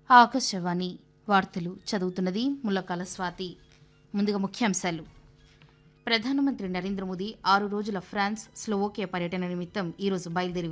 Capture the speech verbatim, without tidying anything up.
ఆకాశవాణి వార్తలు చదువుతున్నది ముల్లకాల స్వాతి. ముందుగా ముఖ్యాంశాలు. ప్రధానమంత్రి నరేంద్ర మోదీ ఆరు రోజుల ఫ్రాన్స్, స్లోవోకియా పర్యటన నిమిత్తం ఈరోజు బయలుదేరి